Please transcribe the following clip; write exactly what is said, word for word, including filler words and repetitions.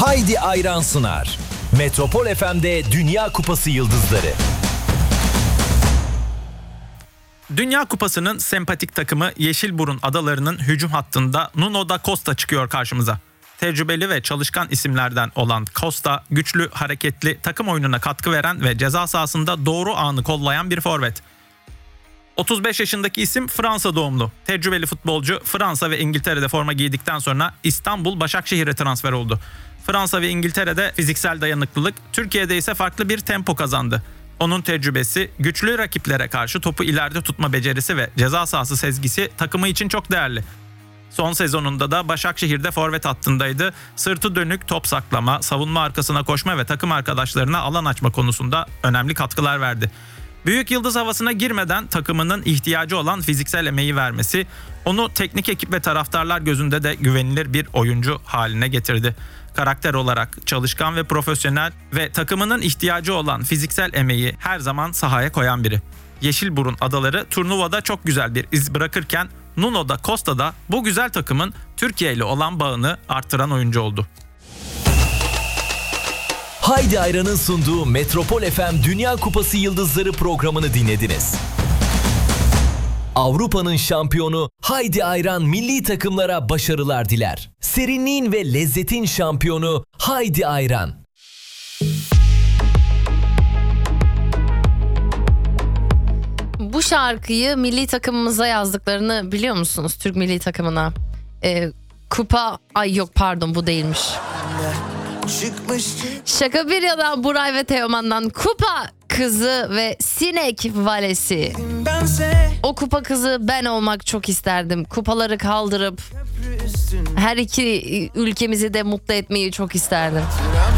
Haydi Ayran sunar. Metropol F M'de Dünya Kupası Yıldızları. Dünya Kupası'nın sempatik takımı Yeşilburun Adaları'nın hücum hattında Nuno da Costa çıkıyor karşımıza. Tecrübeli ve çalışkan isimlerden olan Costa, güçlü, hareketli, takım oyununa katkı veren ve ceza sahasında doğru anı kollayan bir forvet. otuz beş yaşındaki isim Fransa doğumlu. Tecrübeli futbolcu Fransa ve İngiltere'de forma giydikten sonra İstanbul Başakşehir'e transfer oldu. Fransa ve İngiltere'de fiziksel dayanıklılık, Türkiye'de ise farklı bir tempo kazandı. Onun tecrübesi, güçlü rakiplere karşı topu ileride tutma becerisi ve ceza sahası sezgisi takımı için çok değerli. Son sezonunda da Başakşehir'de forvet hattındaydı. Sırtı dönük top saklama, savunma arkasına koşma ve takım arkadaşlarına alan açma konusunda önemli katkılar verdi. Büyük yıldız havasına girmeden takımının ihtiyacı olan fiziksel emeği vermesi, onu teknik ekip ve taraftarlar gözünde de güvenilir bir oyuncu haline getirdi. Karakter olarak çalışkan ve profesyonel ve takımının ihtiyacı olan fiziksel emeği her zaman sahaya koyan biri. Yeşilburun Adaları turnuvada çok güzel bir iz bırakırken Nuno da Costa da bu güzel takımın Türkiye ile olan bağını artıran oyuncu oldu. Haydi Ayran'ın sunduğu Metropol F M Dünya Kupası Yıldızları programını dinlediniz. Avrupa'nın şampiyonu Haydi Ayran milli takımlara başarılar diler. Serinliğin ve lezzetin şampiyonu Haydi Ayran. Bu şarkıyı milli takımımıza yazdıklarını biliyor musunuz? Türk milli takımına. Ee, kupa... Ay yok pardon bu değilmiş. Şaka bir yana Buray ve Teoman'dan Kupa Kızı ve Sinek Valesi. O kupa kızı ben olmak çok isterdim. Kupaları kaldırıp her iki ülkemizi de mutlu etmeyi çok isterdim.